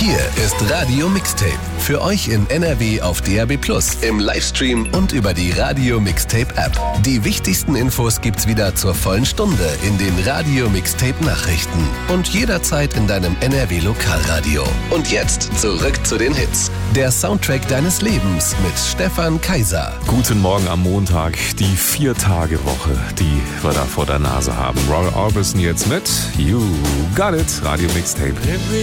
Hier ist Radio Mixtape. Für euch in NRW auf DAB+, im Livestream und über die Radio Mixtape App. Die wichtigsten Infos gibt's wieder zur vollen Stunde in den Radio Mixtape Nachrichten. Und jederzeit in deinem NRW Lokalradio. Und jetzt zurück zu den Hits. Der Soundtrack deines Lebens mit Stefan Kaiser. Guten Morgen am Montag, die 4-Tage-Woche, die wir da vor der Nase haben. Roy Orbison jetzt mit You Got It, Radio Mixtape.